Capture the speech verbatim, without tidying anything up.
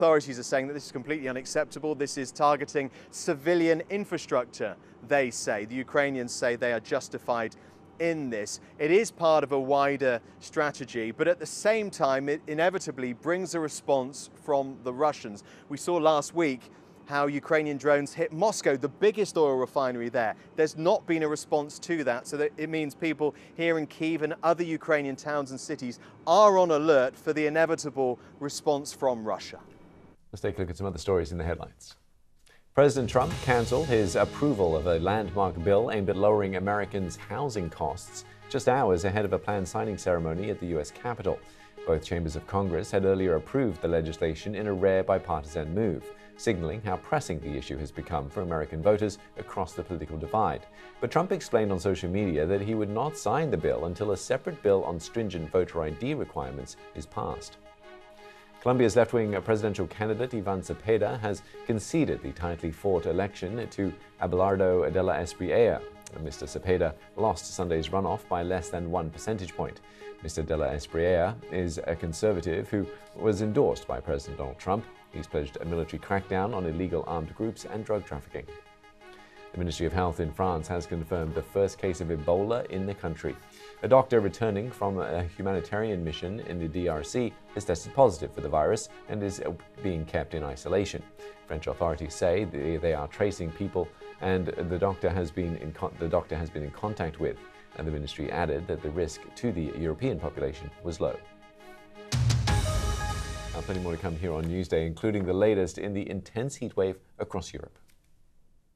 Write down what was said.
Authorities are saying that this is completely unacceptable. This is targeting civilian infrastructure, they say. The Ukrainians say they are justified in this. It is part of a wider strategy, but at the same time, it inevitably brings a response from the Russians. We saw last week how Ukrainian drones hit Moscow, the biggest oil refinery there. There's not been a response to that, so that it means people here in Kyiv and other Ukrainian towns and cities are on alert for the inevitable response from Russia. Let's take a look at some other stories in the headlines. President Trump cancelled his approval of a landmark bill aimed at lowering Americans' housing costs just hours ahead of a planned signing ceremony at the U S Capitol. Both chambers of Congress had earlier approved the legislation in a rare bipartisan move, signaling how pressing the issue has become for American voters across the political divide. But Trump explained on social media that he would not sign the bill until a separate bill on stringent voter I D requirements is passed. Colombia's left-wing presidential candidate Ivan Cepeda has conceded the tightly fought election to Abelardo de la Espriella. Mister Cepeda lost Sunday's runoff by less than one percentage point. Mister de la Espriella is a conservative who was endorsed by President Donald Trump. He's pledged a military crackdown on illegal armed groups and drug trafficking. The Ministry of Health in France has confirmed the first case of Ebola in the country. A doctor returning from a humanitarian mission in the D R C has tested positive for the virus and is being kept in isolation. French authorities say they are tracing people and the doctor has been in con- the doctor has been in contact with, and the ministry added that the risk to the European population was low. Now, plenty more to come here on Newsday, including the latest in the intense heatwave across Europe.